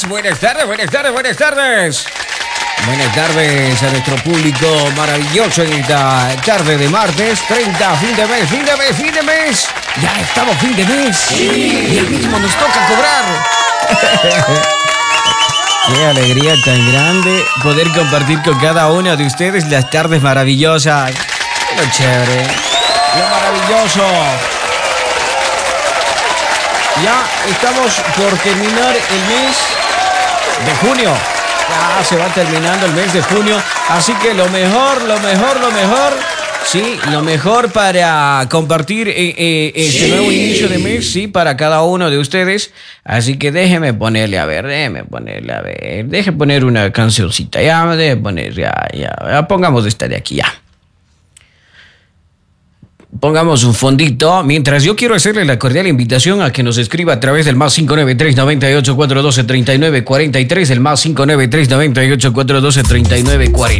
buenas tardes, buenas tardes, buenas tardes. Buenas tardes a nuestro público maravilloso en esta tarde de martes 30, fin de mes. Ya estamos fin de mes. Sí. Ya mismo nos toca cobrar. Qué alegría tan grande poder compartir con cada uno de ustedes las tardes maravillosas. Lo chévere, lo maravilloso. Ya estamos por terminar el mes de junio. Ya se va terminando el mes de junio. Así que lo mejor. Sí, lo mejor para compartir este nuevo inicio de mes, sí, para cada uno de ustedes. Así que déjeme poner una cancioncita. Ya. Pongamos esta de aquí, ya. Pongamos un fondito, mientras yo quiero hacerle la cordial invitación a que nos escriba a través del más 593-98-412-3943, el más 593-98-412-3943.